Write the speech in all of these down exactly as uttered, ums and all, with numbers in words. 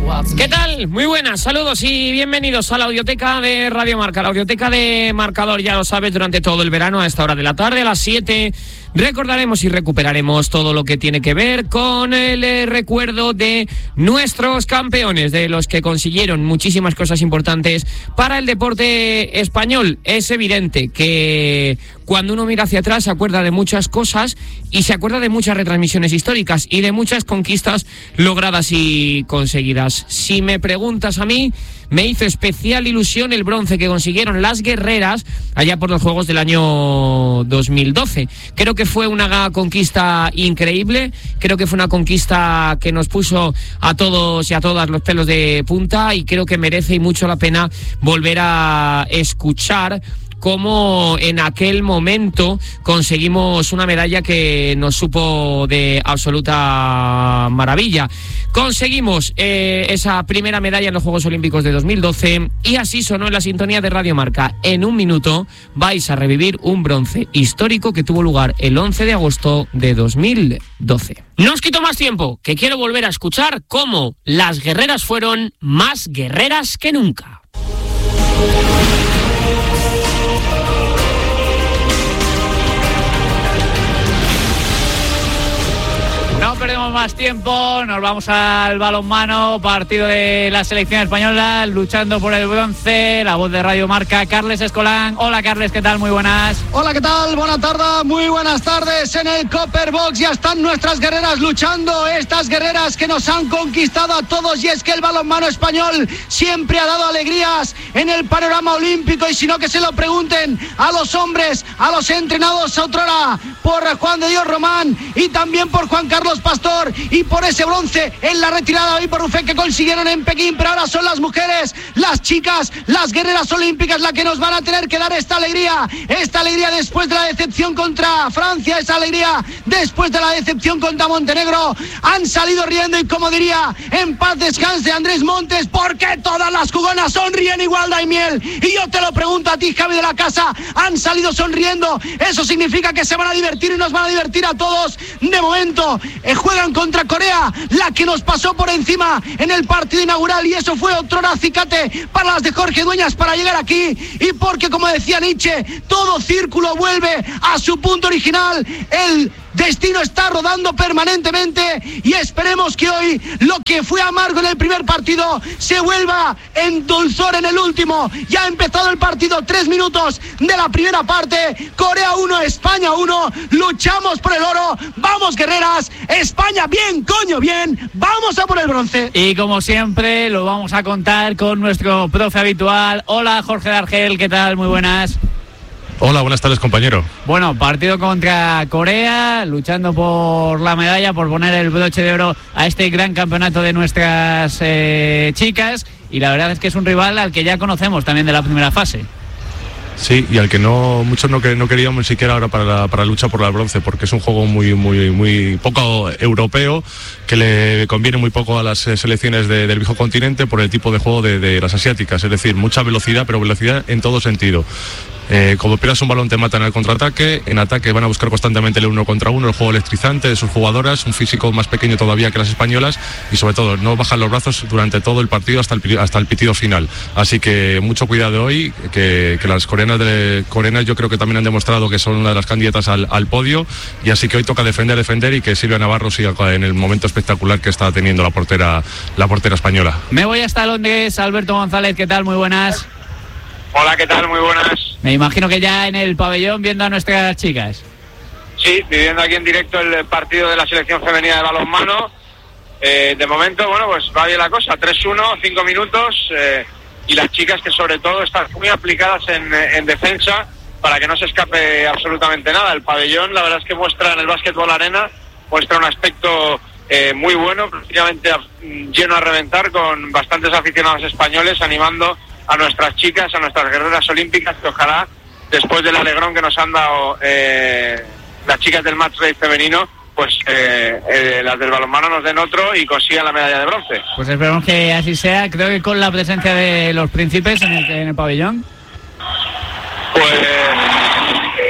¿Qué tal? Muy buenas, saludos y bienvenidos a la audioteca de Radio Marca, la audioteca de Marcador, ya lo sabes, durante todo el verano a esta hora de la tarde, a las siete, recordaremos y recuperaremos todo lo que tiene que ver con el eh, recuerdo de nuestros campeones, de los que consiguieron muchísimas cosas importantes para el deporte español. Es evidente que cuando uno mira hacia atrás se acuerda de muchas cosas y se acuerda de muchas retransmisiones históricas y de muchas conquistas logradas y conseguidas. Si me preguntas a mí, me hizo especial ilusión el bronce que consiguieron las guerreras allá por los Juegos del año dos mil doce. Creo que fue una conquista increíble, creo que fue una conquista que nos puso a todos y a todas los pelos de punta y creo que merece y mucho la pena volver a escuchar cómo en aquel momento conseguimos una medalla que nos supo de absoluta maravilla. Conseguimos eh, esa primera medalla en los Juegos Olímpicos de dos mil doce y así sonó en la sintonía de Radio Marca. En un minuto vais a revivir un bronce histórico que tuvo lugar el once de agosto de dos mil doce. No os quito más tiempo, que quiero volver a escuchar cómo las guerreras fueron más guerreras que nunca. No perdemos más tiempo, nos vamos al balonmano, partido de la selección española, luchando por el bronce, la voz de Radio Marca, Carles Escolán. Hola Carles, ¿qué tal? Muy buenas. Hola, ¿qué tal? Buenas tardes, muy buenas tardes. En el Copper Box ya están nuestras guerreras luchando, estas guerreras que nos han conquistado a todos, y es que el balonmano español siempre ha dado alegrías en el panorama olímpico, y si no, que se lo pregunten a los hombres, a los entrenados otrora por Juan de Dios Román y también por Juan Carlos Pastor, y por ese bronce en la retirada y por Rufén que consiguieron en Pekín. Pero ahora son las mujeres, las chicas, las guerreras olímpicas las que nos van a tener que dar esta alegría, esta alegría después de la decepción contra Francia, esa alegría después de la decepción contra Montenegro. Han salido riendo y, como diría, en paz descanse Andrés Montes, porque todas las jugonas sonríen igual de miel. Y yo te lo pregunto a ti, Javi de la casa, han salido sonriendo, eso significa que se van a divertir y nos van a divertir a todos. De momento eh, juegan contra Corea, la que nos pasó por encima en el partido inaugural, y eso fue otro acicate para las de Jorge Dueñas para llegar aquí, y porque, como decía Nietzsche, todo círculo vuelve a su punto original. El destino está rodando permanentemente y esperemos que hoy lo que fue amargo en el primer partido se vuelva en dulzor en el último. Ya ha empezado el partido, tres minutos de la primera parte. Corea uno, España uno. Luchamos por el oro. Vamos, guerreras. España, bien, coño, bien. Vamos a por el bronce. Y como siempre lo vamos a contar con nuestro profe habitual. Hola, Jorge de Argel, ¿qué tal? Muy buenas. Hola, buenas tardes, compañero. Bueno, partido contra Corea, luchando por la medalla, por poner el broche de oro a este gran campeonato de nuestras eh, chicas, y la verdad es que es un rival al que ya conocemos también de la primera fase. Sí, y al que no muchos no, no queríamos ni siquiera ahora para la, para la lucha por el bronce, porque es un juego muy muy muy poco europeo, que le conviene muy poco a las selecciones de, del viejo continente por el tipo de juego de, de las asiáticas, es decir, mucha velocidad, pero velocidad en todo sentido. Eh, como pierdas un balón te matan en el contraataque, en ataque van a buscar constantemente el uno contra uno, el juego electrizante de sus jugadoras, un físico más pequeño todavía que las españolas, y sobre todo no bajan los brazos durante todo el partido hasta el, hasta el pitido final. Así que mucho cuidado hoy, que, que las coreanas, de, coreanas yo creo que también han demostrado que son una de las candidatas al, al podio, y así que hoy toca defender, defender y que Silvia Navarro siga en el momento espectacular que está teniendo la portera, la portera española. Me voy hasta Londres. Alberto González, ¿qué tal? Muy buenas. Hola, ¿qué tal? Muy buenas. Me imagino que ya en el pabellón viendo a nuestras chicas. Sí, viviendo aquí en directo el partido de la selección femenina de balonmano. Eh, de momento, bueno, pues va bien la cosa. tres uno, cinco minutos. Eh, y las chicas que sobre todo están muy aplicadas en, en defensa para que no se escape absolutamente nada. El pabellón, la verdad es que muestra en el básquetbol arena, muestra un aspecto eh, muy bueno, prácticamente lleno a reventar, con bastantes aficionados españoles animando a nuestras chicas, a nuestras guerreras olímpicas, que ojalá, después del alegrón que nos han dado eh, las chicas del match play femenino, pues eh, eh, las del balonmano nos den otro y consigan la medalla de bronce. Pues esperamos que así sea. Creo que con la presencia de los príncipes en el, en el pabellón. Pues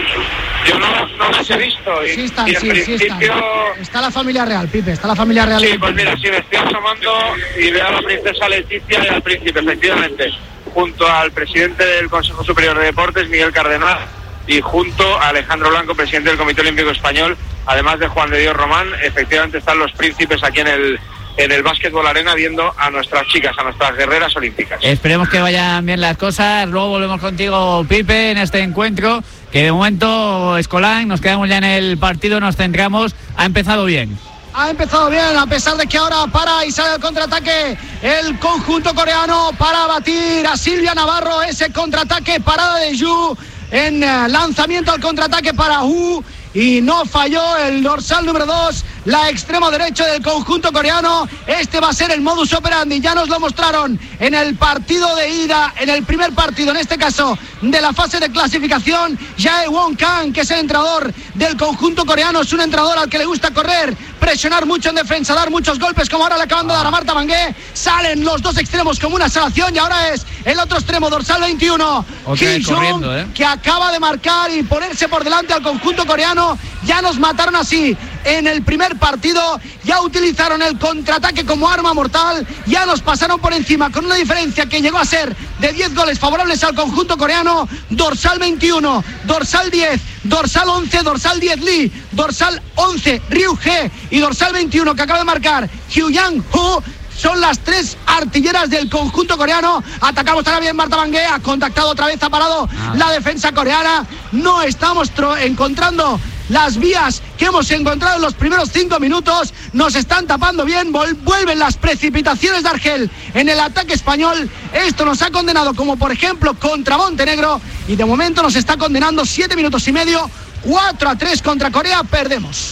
Yo no, no las he visto. Y, sí están, y en sí, principio... sí están. Está la familia real, Pipe, está la familia real. Sí, pues mira, si me estoy asomando y veo a la princesa Leticia y al príncipe, efectivamente, junto al presidente del Consejo Superior de Deportes, Miguel Cardenal, y junto a Alejandro Blanco, presidente del Comité Olímpico Español, además de Juan de Dios Román, efectivamente están los príncipes aquí en el en el Básquetbol Arena viendo a nuestras chicas, a nuestras guerreras olímpicas. Esperemos que vayan bien las cosas. Luego volvemos contigo, Pipe, en este encuentro, que de momento, Escolán, nos quedamos ya en el partido, nos centramos, ha empezado bien. Ha empezado bien, a pesar de que ahora para y sale el contraataque el conjunto coreano para batir a Silvia Navarro. Ese contraataque, parada de Yu, en uh, lanzamiento al contraataque para Hu, y no falló el dorsal número dos, la extremo derecho del conjunto coreano. Este va a ser el modus operandi, ya nos lo mostraron en el partido de ida, en el primer partido, en este caso de la fase de clasificación. Jae Won Kang, que es el entrenador del conjunto coreano, es un entrenador al que le gusta correr, presionar mucho en defensa, dar muchos golpes, como ahora le acaban de dar a Marta Mangué. Salen los dos extremos como una salación, y ahora es el otro extremo, dorsal veintiuno, Ki Jung, ¿eh? que acaba de marcar y ponerse por delante al conjunto coreano. Ya nos mataron así en el primer partido, ya utilizaron el contraataque como arma mortal, ya nos pasaron por encima con una diferencia que llegó a ser de diez goles favorables al conjunto coreano. Dorsal veintiuno, dorsal diez, dorsal once, dorsal diez Lee, dorsal once Ryu He y dorsal veintiuno que acaba de marcar Hyuyang Hu. Son las tres artilleras del conjunto coreano. Atacamos ahora bien Marta Mangué, ha contactado otra vez, ha parado ah. la defensa coreana. No estamos tro- encontrando las vías que hemos encontrado en los primeros cinco minutos. Nos están tapando bien, vol- vuelven las precipitaciones de Argel en el ataque español. Esto nos ha condenado, como por ejemplo contra Montenegro, y de momento nos está condenando siete minutos y medio. Cuatro a tres contra Corea, perdemos.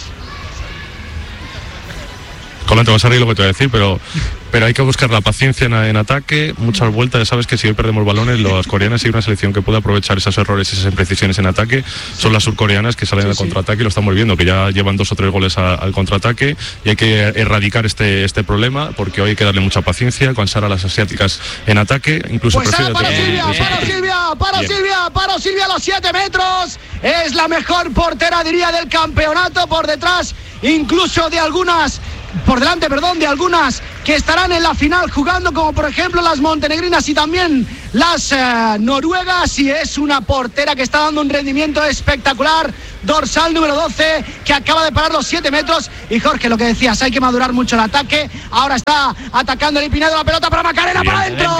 Colán, te vas a reír lo que te voy a decir, pero, pero hay que buscar la paciencia en, en ataque, muchas vueltas. Ya sabes que si hoy perdemos balones, las coreanas, hay una selección que puede aprovechar esos errores, esas imprecisiones en ataque, son las surcoreanas, que salen sí, al contraataque, sí. y lo estamos viendo, que ya llevan dos o tres goles a, al contraataque, y hay que erradicar este, este problema, porque hoy hay que darle mucha paciencia, cansar a las asiáticas en ataque, incluso pues prefiero... Para Silvia, para Silvia, para Bien. Silvia, para Silvia a los siete metros, es la mejor portera, diría, del campeonato, por detrás incluso de algunas... por delante, perdón, de algunas que estarán en la final jugando, como por ejemplo las montenegrinas y también las eh, noruegas, y es una portera que está dando un rendimiento espectacular. Dorsal número doce, que acaba de parar los siete metros. Y Jorge, lo que decías, hay que madurar mucho el ataque. Ahora está atacando el Pinedo, la pelota para Macarena, bien, para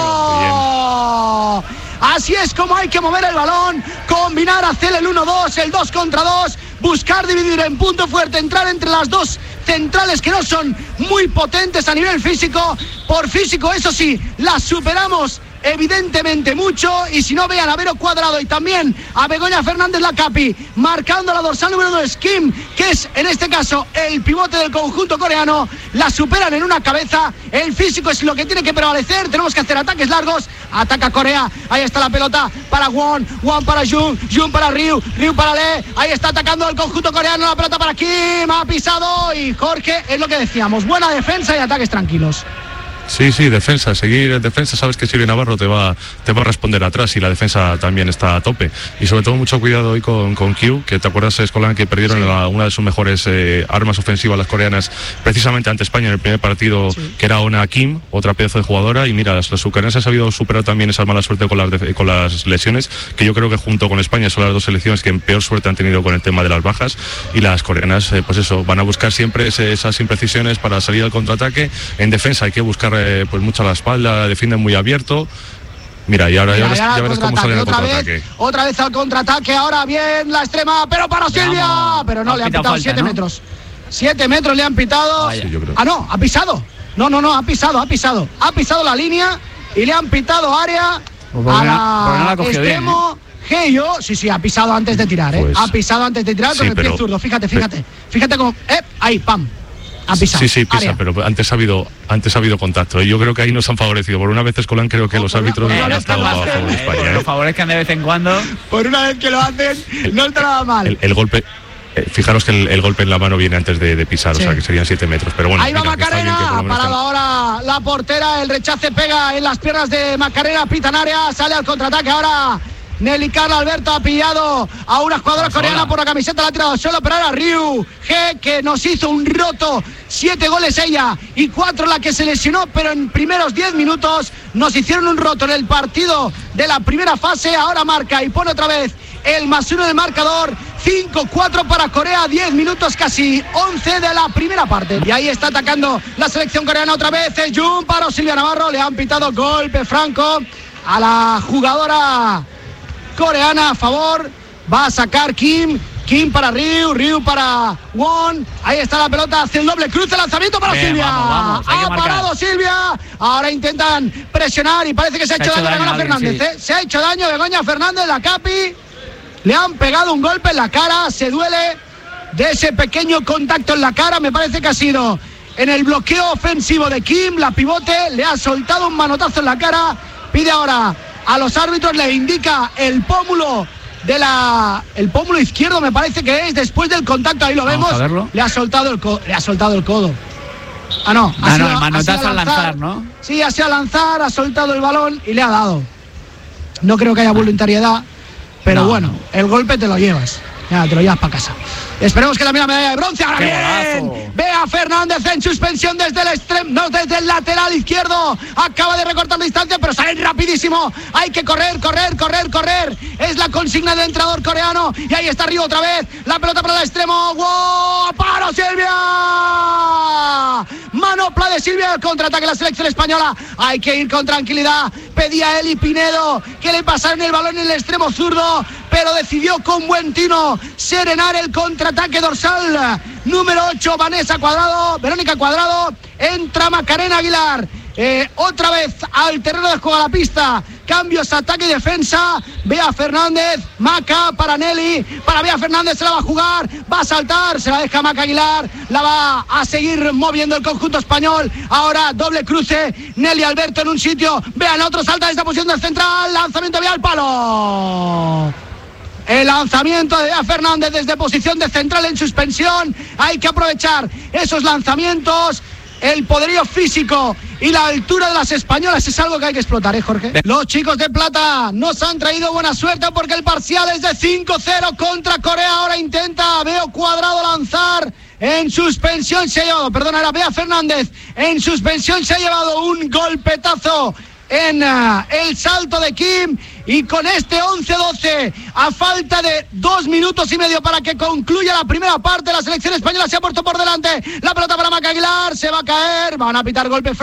adentro. Así es como hay que mover el balón, combinar, hacer el uno dos, el dos contra dos, buscar dividir en punto fuerte, entrar entre las dos centrales que no son muy potentes a nivel físico. Por físico, eso sí, las superamos evidentemente mucho, y si no, vean a Vero Cuadrado y también a Begoña Fernández Lacapi marcando la dorsal número dos, Kim, que es en este caso el pivote del conjunto coreano. La superan en una cabeza, el físico es lo que tiene que prevalecer, tenemos que hacer ataques largos. Ataca Corea, ahí está la pelota para Won, Won para Jung, Jung para Ryu, Ryu para Le, ahí está atacando el conjunto coreano, la pelota para Kim, ha pisado, y Jorge, es lo que decíamos, buena defensa y ataques tranquilos. Sí, sí, defensa, seguir en defensa, sabes que Silvia Navarro te va, te va a responder atrás, y la defensa también está a tope, y sobre todo mucho cuidado hoy con, con Q, que te acuerdas, Escolán, que perdieron sí. la, una de sus mejores eh, armas ofensivas las coreanas, precisamente ante España en el primer partido, sí. que era una Kim, otra pedazo de jugadora, y mira, las, las ucranianas han sabido superar también esa mala suerte con las, con las lesiones, que yo creo que junto con España son las dos selecciones que peor suerte han tenido con el tema de las bajas, y las coreanas, eh, pues eso, van a buscar siempre ese, esas imprecisiones para salir al contraataque. En defensa hay que buscar Eh, pues mucho a la espalda, defienden muy abierto. Mira, y ahora, Mira, ya, ya, ya verás cómo sale el contraataque. Vez, otra vez al contraataque, ahora bien la extrema, pero para Silvia, Vamos, pero no, le han pitado siete ¿no? metros. siete metros le han pitado. Sí, yo creo. Ah, no, ha pisado. No, no, no, ha pisado, ha pisado. Ha pisado la línea y le han pitado área pues a la, la la extremo. Bien, ¿eh? Geyo, sí, sí, ha pisado antes de tirar, ¿eh? Pues, ha pisado antes de tirar sí, con el pero, pie zurdo. Fíjate, fíjate. Fíjate cómo. Eh, ahí, pam. Ha pisado. Sí, sí, pisa, área. pero antes ha habido antes ha habido contacto, y yo creo que ahí nos han favorecido. Por una vez, Escolán, creo que oh, los árbitros no han estado a favor de España. Eh, ¿eh? Los favorezcan de vez en cuando. Por una vez que lo hacen, no está nada mal. El, el golpe, eh, fijaros que el, el golpe en la mano viene antes de, de pisar, sí. o sea que serían siete metros. Pero bueno, ahí va mira, Macarena, ha parado están... ahora la portera, el rechace pega en las piernas de Macarena, pita en área, sale al contraataque ahora Nelly Carla Alberto ha pillado a una jugadora coreana por la camiseta, la ha tirado solo, pero ahora Ryu G, que nos hizo un roto. Siete goles ella y cuatro la que se lesionó, pero en primeros diez minutos nos hicieron un roto en el partido de la primera fase. Ahora marca y pone otra vez el más uno del marcador. Cinco cuatro para Corea, diez minutos, casi once de la primera parte. Y ahí está atacando la selección coreana otra vez. Es Jun para Silvia Navarro. Le han pitado golpe franco a la jugadora coreana a favor. Va a sacar Kim. Kim para Ryu, Ryu para Won. Ahí está la pelota, hace el doble cruce, lanzamiento para Bien, Silvia. Vamos, vamos, ha parado Silvia. Ahora intentan presionar y parece que se ha se hecho, hecho daño, daño Begoña Fernández. Sí. ¿eh? Se ha hecho daño Begoña Fernández, la Capi. Le han pegado un golpe en la cara, se duele de ese pequeño contacto en la cara. Me parece que ha sido en el bloqueo ofensivo de Kim, la pivote. Le ha soltado un manotazo en la cara. Pide ahora a los árbitros, le indica el pómulo de la el pómulo izquierdo, me parece que es después del contacto, ahí lo vemos. Le ha soltado el codo, le ha soltado el codo. Ah, no, ha ah, sido, no, el manotazo al lanzar, lanzar, ¿no? Sí, ha sido a lanzar, ha soltado el balón y le ha dado. No creo que haya voluntariedad, pero no, bueno, no. El golpe te lo llevas. Ya, te lo llevas para casa. Esperemos que también la medalla de bronce. Ahora bien, Bea Fernández en suspensión desde el extremo, no, desde el lateral izquierdo. Acaba de recortar la distancia, pero sale rapidísimo. Hay que correr, correr, correr, correr. Es la consigna del entrenador coreano. Y ahí está arriba otra vez. La pelota para el extremo. ¡Wow! ¡Paro, Silvia! Manopla de Silvia, el contraataque de la selección española. Hay que ir con tranquilidad. Pedía Eli Pinedo que le pasaran el balón en el extremo zurdo, pero decidió con buen tino serenar el contraataque dorsal. Número ocho, Vanessa Cuadrado, Verónica Cuadrado. Entra Macarena Aguilar. Eh, otra vez al terreno de juego, a la pista. Cambios, ataque y defensa. Bea Fernández, Maca para Nelly. Para Bea Fernández, se la va a jugar. Va a saltar, se la deja Maca Aguilar. La va a seguir moviendo el conjunto español. Ahora doble cruce. Nelly Alberto en un sitio. Bea en otro, salta desde la posición del central. Lanzamiento vía al palo. El lanzamiento de Bea Fernández desde posición de central en suspensión. Hay que aprovechar esos lanzamientos. El poderío físico y la altura de las españolas es algo que hay que explotar, ¿eh, Jorge? Los chicos de plata nos han traído buena suerte porque el parcial es de cinco cero contra Corea. Ahora intenta Bea Cuadrado lanzar. En suspensión se ha llevado, perdón, era Bea Fernández. En suspensión se ha llevado un golpetazo en uh, el salto de Kim. Y con este once doce, a falta de dos minutos y medio para que concluya la primera parte, la selección española se ha puesto por delante. La pelota para Maca Aguilar, se va a caer, van a pitar golpe franco.